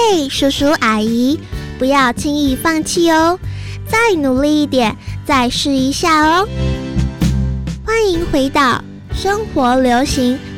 嘿，叔叔阿姨，不要轻易放弃哦，再努力一点，再试一下哦。欢迎回到生活流行